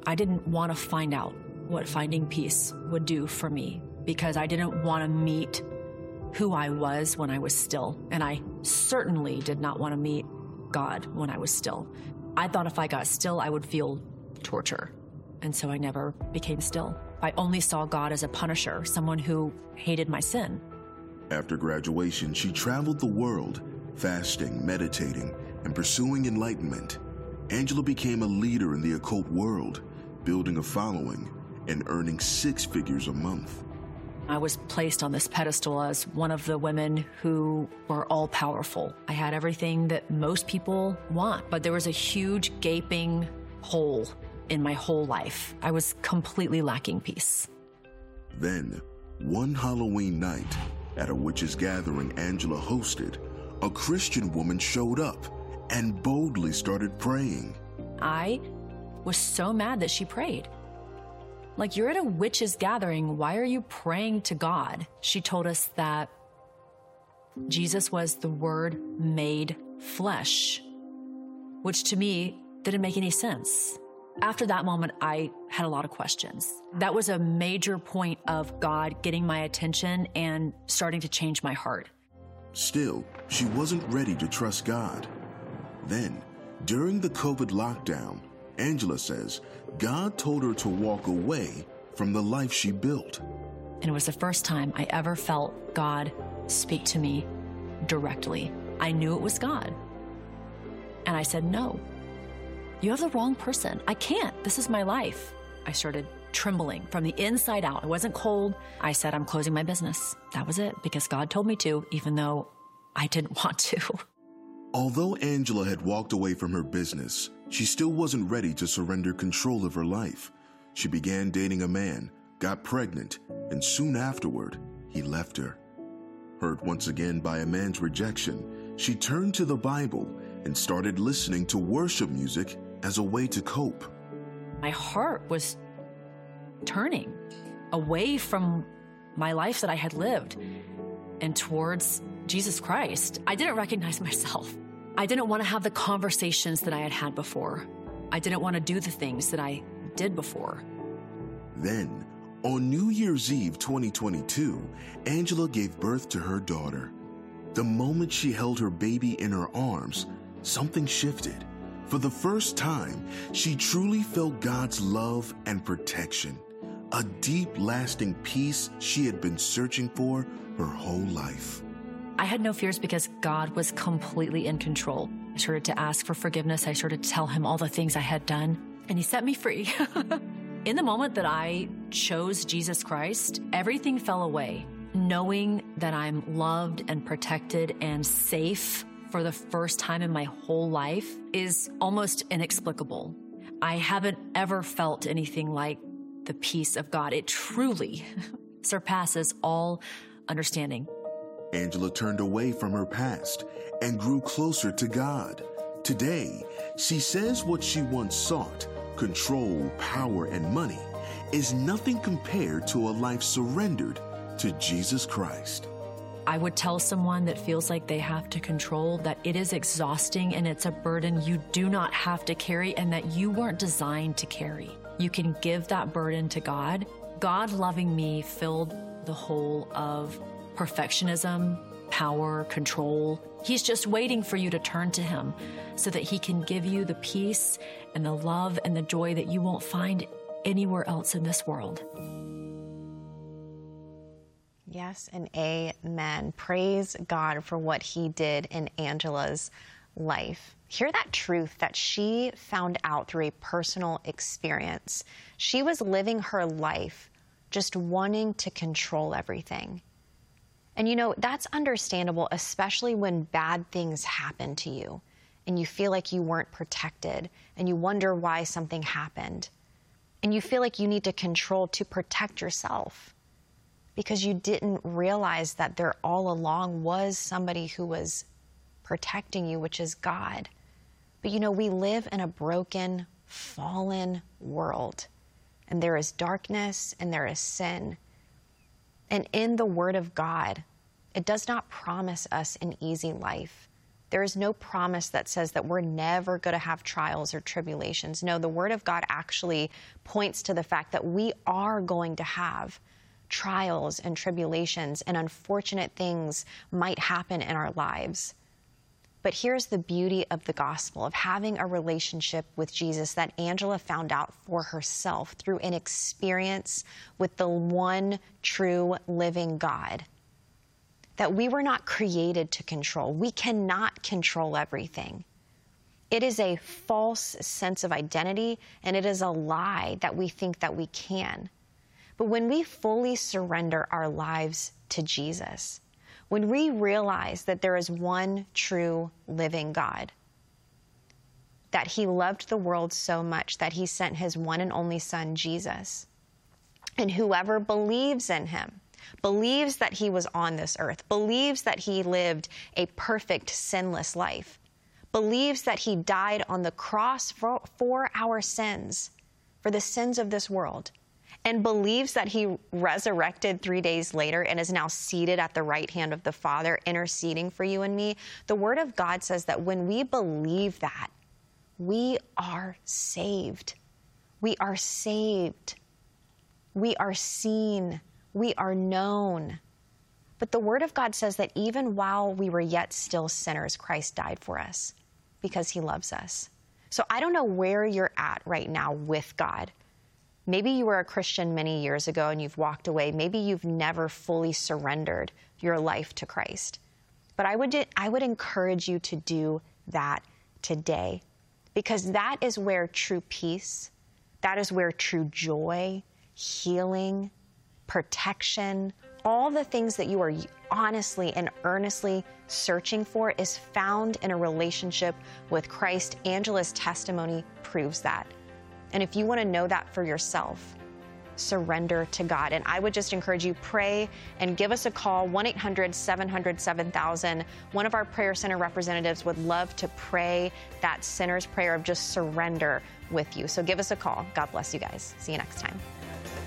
I didn't want to find out what finding peace would do for me because I didn't want to meet who I was when I was still. And I certainly did not want to meet God when I was still. I thought if I got still, I would feel torture. And so I never became still. I only saw God as a punisher, someone who hated my sin. After graduation, she traveled the world, fasting, meditating, and pursuing enlightenment. Angela became a leader in the occult world, building a following and earning 6 figures a month. I was placed on this pedestal as one of the women who were all-powerful. I had everything that most people want, but there was a huge gaping hole in my whole life. I was completely lacking peace. Then, one Halloween night, at a witches' gathering Angela hosted, a Christian woman showed up and boldly started praying. I was so mad that she prayed. Like, you're at a witches' gathering, why are you praying to God? She told us that Jesus was the Word made flesh, which to me didn't make any sense. After that moment, I had a lot of questions. That was a major point of God getting my attention and starting to change my heart. Still, she wasn't ready to trust God. Then, during the COVID lockdown, Angela says God told her to walk away from the life she built. And it was the first time I ever felt God speak to me directly. I knew it was God. And I said, no, you have the wrong person. I can't. This is my life. I started trembling from the inside out. I wasn't cold. I said, I'm closing my business. That was it, because God told me to, even though I didn't want to. Although Angela had walked away from her business, she still wasn't ready to surrender control of her life. She began dating a man, got pregnant, and soon afterward, he left her. Hurt once again by a man's rejection, she turned to the Bible and started listening to worship music as a way to cope. My heart was turning away from my life that I had lived and towards Jesus Christ. I didn't recognize myself. I didn't want to have the conversations that I had had before. I didn't want to do the things that I did before. Then, on New Year's Eve 2022, Angela gave birth to her daughter. The moment she held her baby in her arms, something shifted. For the first time, she truly felt God's love and protection, a deep, lasting peace she had been searching for her whole life. I had no fears because God was completely in control. I started to ask for forgiveness. I started to tell him all the things I had done, and he set me free. In the moment that I chose Jesus Christ, everything fell away. Knowing that I'm loved and protected and safe for the first time in my whole life is almost inexplicable. I haven't ever felt anything like the peace of God. It truly surpasses all understanding. Angela turned away from her past and grew closer to God. Today, she says what she once sought, control, power, and money, is nothing compared to a life surrendered to Jesus Christ. I would tell someone that feels like they have to control that it is exhausting and it's a burden you do not have to carry and that you weren't designed to carry. You can give that burden to God. God loving me filled the hole of perfectionism, power, control. He's just waiting for you to turn to him so that he can give you the peace and the love and the joy that you won't find anywhere else in this world. Yes, and amen. Praise God for what he did in Angela's life. Hear that truth that she found out through a personal experience. She was living her life just wanting to control everything. And you know, that's understandable, especially when bad things happen to you and you feel like you weren't protected and you wonder why something happened. And you feel like you need to control to protect yourself because you didn't realize that there all along was somebody who was protecting you, which is God. But you know, we live in a broken, fallen world, and there is darkness and there is sin. And in the Word of God, it does not promise us an easy life. There is no promise that says that we're never going to have trials or tribulations. No, the Word of God actually points to the fact that we are going to have trials and tribulations, and unfortunate things might happen in our lives. But here's the beauty of the gospel, of having a relationship with Jesus that Angela found out for herself through an experience with the one true living God. That we were not created to control. We cannot control everything. It is a false sense of identity, and it is a lie that we think that we can. But when we fully surrender our lives to Jesus, when we realize that there is one true living God, that he loved the world so much that he sent his one and only Son, Jesus, and whoever believes in him, believes that he was on this earth, believes that he lived a perfect, sinless life, believes that he died on the cross for our sins, for the sins of this world, and believes that he resurrected 3 days later and is now seated at the right hand of the Father, interceding for you and me, the Word of God says that when we believe that, we are saved. We are saved. We are seen. We are known. But the Word of God says that even while we were yet still sinners, Christ died for us because he loves us. So I don't know where you're at right now with God. Maybe you were a Christian many years ago and you've walked away. Maybe you've never fully surrendered your life to Christ. But I would encourage you to do that today, because that is where true peace, that is where true joy, healing, protection, all the things that you are honestly and earnestly searching for is found in a relationship with Christ. Angela's testimony proves that. And if you want to know that for yourself, surrender to God. And I would just encourage you, pray and give us a call, 1-800-700-7000. One of our Prayer Center representatives would love to pray that sinner's prayer of just surrender with you. So give us a call. God bless you guys. See you next time.